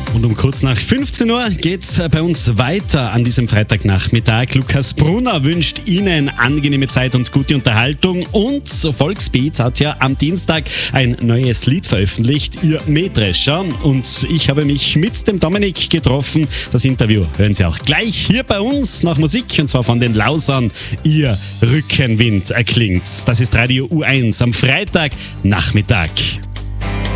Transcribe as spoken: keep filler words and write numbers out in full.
Und um kurz nach fünfzehn Uhr geht's bei uns weiter an diesem Freitagnachmittag. Lukas Brunner wünscht Ihnen angenehme Zeit und gute Unterhaltung. Und Volksbeat hat ja am Dienstag ein neues Lied veröffentlicht, ihr Mähdrescher. Und ich habe mich mit dem Dominik getroffen. Das Interview hören Sie auch gleich hier bei uns nach Musik. Und zwar von den Lausern. Ihr Rückenwind erklingt. Das ist Radio U eins am Freitagnachmittag.